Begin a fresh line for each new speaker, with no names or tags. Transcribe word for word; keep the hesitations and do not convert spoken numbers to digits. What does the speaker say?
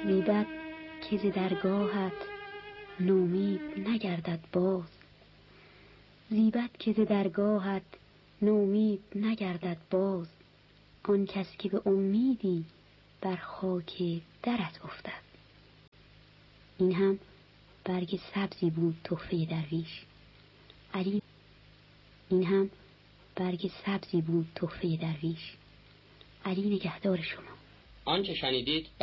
زیبد که ز درگاهت نومید نگردد باز. زیبد که ز درگاهت نومید نگردد باز. آن کس که به امیدی بر خاک درت افتد. این هم برگ سبزی بود تحفه درویش. علی این هم برگ سبزی بود تحفه درویش. علی نگهدار شما.
آنچه شنیدید